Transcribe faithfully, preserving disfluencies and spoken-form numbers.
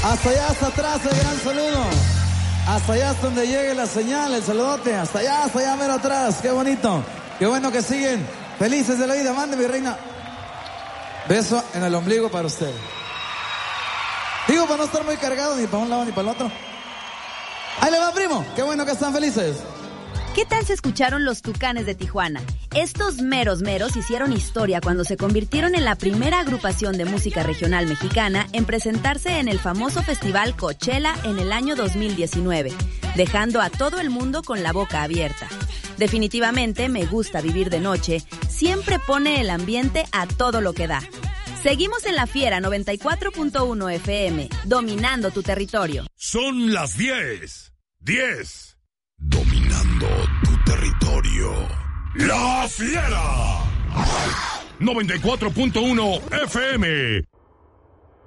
Hasta allá, hasta atrás, el gran saludo. Hasta allá hasta donde llegue la señal, el saludote. Hasta allá, hasta allá, mero atrás. Qué bonito. Qué bueno que siguen felices de la vida. Mande, mi reina. Beso en el ombligo para usted. Digo, para no estar muy cargado ni para un lado ni para el otro. Ahí le va, primo. Qué bueno que están felices. ¿Qué tal se escucharon los Tucanes de Tijuana? Estos meros meros hicieron historia cuando se convirtieron en la primera agrupación de música regional mexicana en presentarse en el famoso festival Coachella en el año dos mil diecinueve, dejando a todo el mundo con la boca abierta. Definitivamente Me Gusta Vivir de Noche siempre pone el ambiente a todo lo que da. Seguimos en La Fiera noventa y cuatro punto uno F M, dominando tu territorio. Son las diez. diez. Dominando tu territorio. La Fiera noventa y cuatro punto uno F M.